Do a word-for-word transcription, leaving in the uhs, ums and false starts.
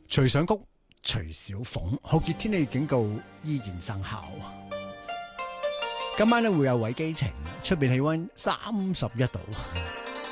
徐上谷、徐小鳳，酷熱天氣警告依然生效。今晚咧會有位基情，出邊氣溫三十一度。